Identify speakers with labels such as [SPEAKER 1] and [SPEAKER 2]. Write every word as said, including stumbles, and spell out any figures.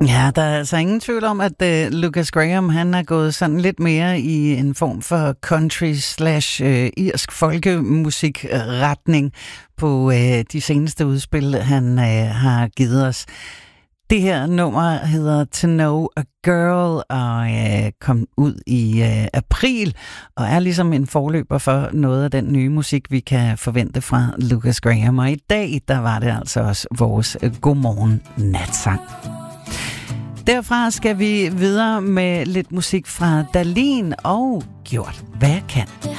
[SPEAKER 1] Ja, der er altså ingen tvivl om, at uh, Lucas Graham, han er gået sådan lidt mere i en form for country slash uh, irsk folkemusikretning på uh, de seneste udspil, han uh, har givet os. Det her nummer hedder To Know a Girl og øh, kom ud i øh, april og er ligesom en forløber for noget af den nye musik, vi kan forvente fra Lucas Graham. Og i dag, der var det altså også vores øh, Godmorgen Natsang. Derfra skal vi videre med lidt musik fra Dahlin og Gjort hvad jeg kan.